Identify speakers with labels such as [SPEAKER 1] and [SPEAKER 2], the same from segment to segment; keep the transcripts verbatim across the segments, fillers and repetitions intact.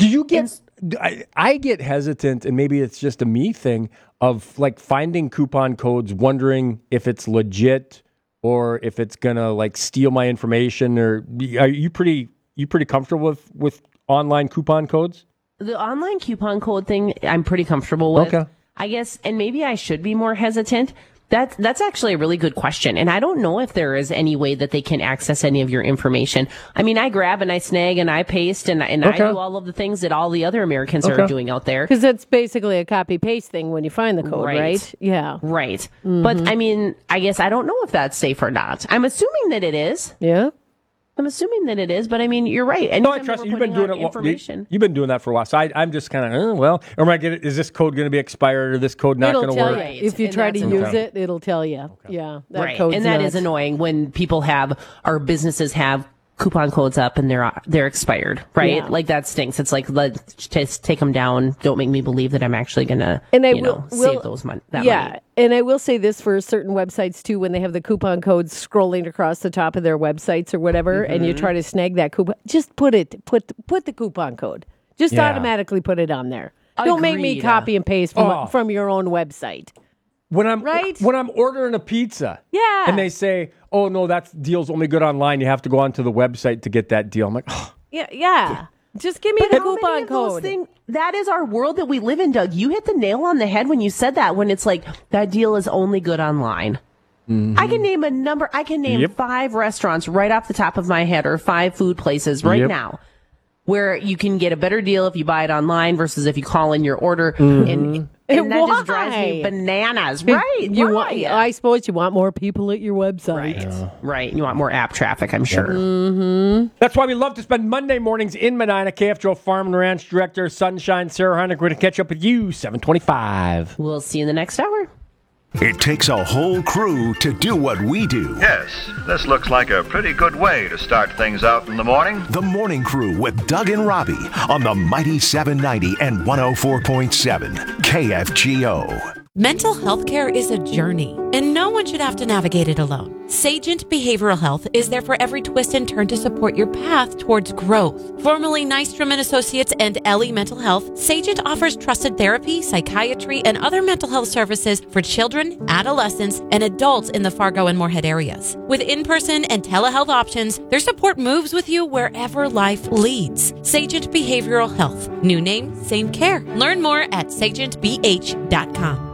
[SPEAKER 1] Do you get? And, I, I get hesitant, and maybe it's just a me thing of like finding coupon codes, wondering if it's legit or if it's gonna like steal my information. Or are you pretty you pretty comfortable with with online coupon codes?
[SPEAKER 2] The online coupon code thing, I'm pretty comfortable with.
[SPEAKER 1] Okay.
[SPEAKER 2] I guess, and maybe I should be more hesitant. That's, that's actually a really good question. And I don't know if there is any way that they can access any of your information. I mean, I grab and I snag and I paste and, and okay. I do all of the things that all the other Americans okay. are doing out there.
[SPEAKER 3] Because it's basically a copy-paste thing when you find the code, right? right? Yeah.
[SPEAKER 2] Right. Mm-hmm. But, I mean, I guess I don't know if that's safe or not. I'm assuming that it is.
[SPEAKER 3] Yeah.
[SPEAKER 2] I'm assuming that it is, but I mean, you're right. And
[SPEAKER 1] no, I trust you. You've been doing it. Information. You, you've been doing that for a while, so I, I'm just kind of uh, well. Or am I getting? Is this code going to be expired, or this code not going to work?
[SPEAKER 3] Right. If you and try to use okay. it, it'll tell you. Okay. Yeah, that
[SPEAKER 2] right.
[SPEAKER 3] code's
[SPEAKER 2] and that
[SPEAKER 3] nuts.
[SPEAKER 2] is annoying when people have or businesses have coupon codes up and they're they're expired, right? Yeah. Like that stinks. It's like let's just take them down. Don't make me believe that I'm actually going to, you will, know, will, save those mon- that
[SPEAKER 3] yeah.
[SPEAKER 2] money.
[SPEAKER 3] And I will say this for certain websites too, when they have the coupon codes scrolling across the top of their websites or whatever, mm-hmm. and you try to snag that coupon, just put it, put put the coupon code. Just yeah. automatically put it on there. Agreed. Don't make me copy and paste from, oh. from your own website.
[SPEAKER 1] When I'm
[SPEAKER 3] right?
[SPEAKER 1] when I'm ordering a pizza,
[SPEAKER 3] yeah,
[SPEAKER 1] and they say, "Oh no, that deal's only good online. You have to go onto the website to get that deal." I'm like, oh.
[SPEAKER 3] yeah, yeah. Just give me
[SPEAKER 2] but
[SPEAKER 3] the
[SPEAKER 2] how
[SPEAKER 3] coupon
[SPEAKER 2] many of
[SPEAKER 3] code.
[SPEAKER 2] Those things, that is our world that we live in, Doug. You hit the nail on the head when you said that. When it's like that deal is only good online. Mm-hmm. I can name a number. I can name yep. five restaurants right off the top of my head, or five food places right yep. now, where you can get a better deal if you buy it online versus if you call in your order. Mm-hmm. And, and that
[SPEAKER 3] Why?
[SPEAKER 2] just drives me bananas. Right.
[SPEAKER 3] You
[SPEAKER 2] right.
[SPEAKER 3] want, I suppose you want more people at your website.
[SPEAKER 2] Right. Yeah. Right. You want more app traffic, I'm sure.
[SPEAKER 3] Mm-hmm.
[SPEAKER 1] That's why we love to spend Monday mornings in Medina. K F Joe Farm and Ranch Director, Sunshine Sarah Hunter. We're going to catch up with you, seven twenty-five.
[SPEAKER 2] We'll see you in the next hour.
[SPEAKER 4] It takes a whole crew to do what we do.
[SPEAKER 5] Yes, this looks like a pretty good way to start things out in the morning.
[SPEAKER 4] The Morning Crew with Doug and Robbie on the mighty seven ninety and one oh four point seven K F G O.
[SPEAKER 6] Mental health care is a journey, and no one should have to navigate it alone. Sagent Behavioral Health is there for every twist and turn to support your path towards growth. Formerly Nystrom and Associates and Ellie Mental Health, Sagent offers trusted therapy, psychiatry, and other mental health services for children, adolescents, and adults in the Fargo and Moorhead areas. With in-person and telehealth options, their support moves with you wherever life leads. Sagent Behavioral Health. New name, same care. Learn more at sagent b h dot com.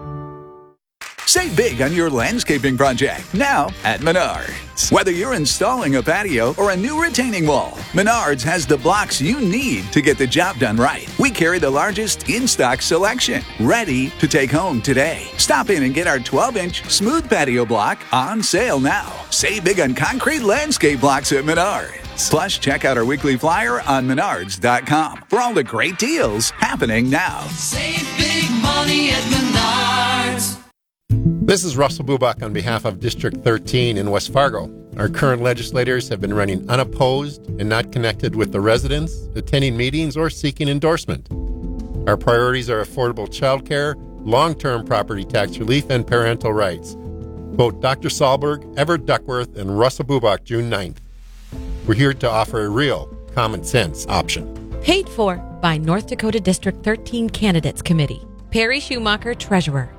[SPEAKER 7] Save big on your landscaping project now at Menards. Whether you're installing a patio or a new retaining wall, Menards has the blocks you need to get the job done right. We carry the largest in-stock selection, ready to take home today. Stop in and get our twelve-inch smooth patio block on sale now. Save big on concrete landscape blocks at Menards. Plus, check out our weekly flyer on menards dot com for all the great deals happening now.
[SPEAKER 8] Save big money at Menards.
[SPEAKER 9] This is Russell Bubak on behalf of District thirteen in West Fargo. Our current legislators have been running unopposed and not connected with the residents, attending meetings, or seeking endorsement. Our priorities are affordable child care, long-term property tax relief, and parental rights. Vote Doctor Sahlberg, Everett Duckworth, and Russell Bubak June ninth. We're here to offer a real common sense option.
[SPEAKER 6] Paid for by North Dakota District thirteen Candidates Committee. Perry Schumacher, Treasurer.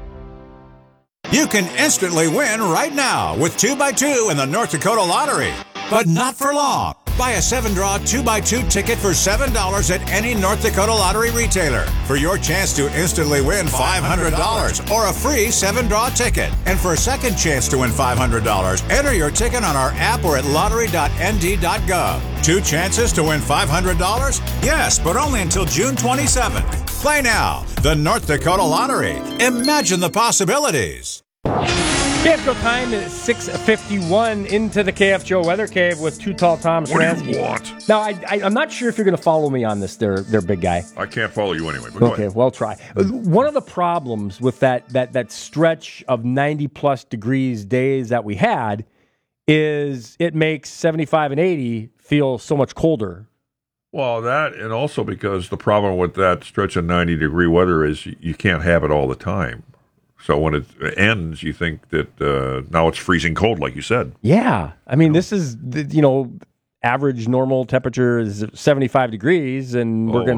[SPEAKER 10] You can instantly win right now with two by two in the North Dakota Lottery. But not for long. Buy a seven-draw two by two ticket for seven dollars at any North Dakota Lottery retailer for your chance to instantly win five hundred dollars or a free seven-draw ticket. And for a second chance to win five hundred dollars, enter your ticket on our app or at lottery dot n d dot gov. Two chances to win five hundred dollars? Yes, but only until June twenty-seventh. Play now. The North Dakota Lottery. Imagine the possibilities.
[SPEAKER 1] K F Joe time is six fifty-one into the K F Joe Weather Cave with Too Tall Tom Sharansky.
[SPEAKER 11] What do you want?
[SPEAKER 1] Now, I, I, I'm not sure if you're going to follow me on this, there, there, big guy.
[SPEAKER 11] I can't follow you anyway, but go
[SPEAKER 1] Okay,
[SPEAKER 11] ahead.
[SPEAKER 1] well, try. One of the problems with that, that, that stretch of ninety-plus degrees days that we had is it makes seventy-five and eighty feel so much colder.
[SPEAKER 11] Well, that, and also because the problem with that stretch of ninety-degree weather is you, you can't have it all the time. So when it ends, you think that uh, now it's freezing cold, like you said.
[SPEAKER 1] Yeah. I mean, this is, you know, average normal temperature is seventy-five degrees, and we're
[SPEAKER 11] Oh,
[SPEAKER 1] going